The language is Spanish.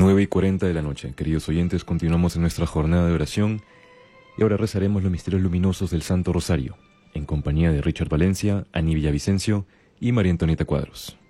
9:40 de la noche. Queridos oyentes, continuamos en nuestra jornada de oración y ahora rezaremos los misterios luminosos del Santo Rosario, en compañía de Richard Valencia, Ani Villavicencio y María Antonieta Cuadros.